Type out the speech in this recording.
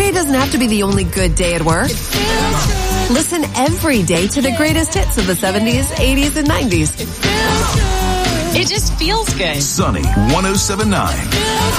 day doesn't have to be the only good day at work. Listen every day to the greatest hits of the 70s, 80s, and 90s. It just feels good. Sunny 107.9.